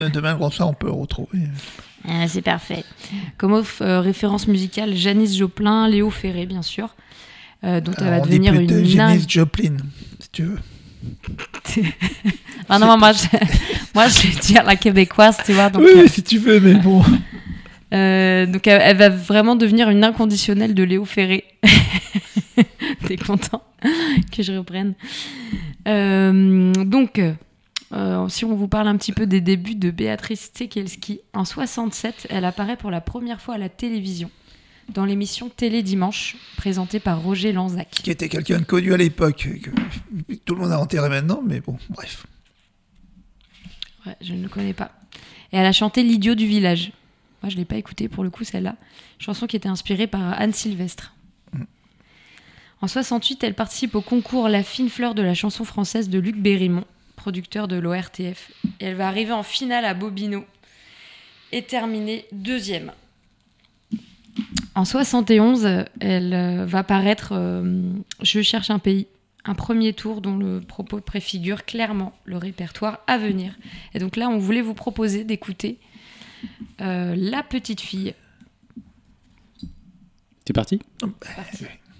Demain, comme ça, on peut retrouver. C'est parfait. Comme référence musicale, Janis Joplin, Léo Ferré, bien sûr. Dont elle va devenir une Janis Joplin, si tu veux. Ah non, moi, je vais dire la québécoise, tu vois. Donc, oui, si tu veux, mais bon. Donc, elle va vraiment devenir une inconditionnelle de Léo Ferré. T'es content que je reprenne. Si on vous parle un petit peu des débuts de Béatrice Cekielski, en 67, elle apparaît pour la première fois à la télévision, dans l'émission Télé Dimanche, présentée par Roger Lanzac. Qui était quelqu'un de connu à l'époque, que tout le monde a enterré maintenant, mais bon, bref. Ouais, je ne le connais pas. Et elle a chanté L'idiot du village. Moi, je ne l'ai pas écoutée pour le coup, celle-là. Chanson qui était inspirée par Anne Sylvestre. En 68, elle participe au concours La fine fleur de la chanson française de Luc Bérimont, producteur de l'ORTF. Et elle va arriver en finale à Bobino et terminer 2e. En 71, elle va paraître Je cherche un pays, un premier tour dont le propos préfigure clairement le répertoire à venir. Et donc là, on voulait vous proposer d'écouter La petite fille. C'est parti ? Parti.